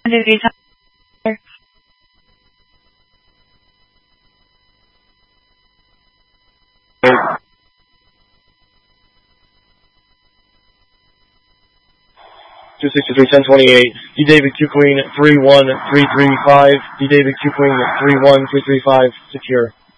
duty time. 263-1028, D. David Q Queen 31335, D. David Q Queen 31335, secure.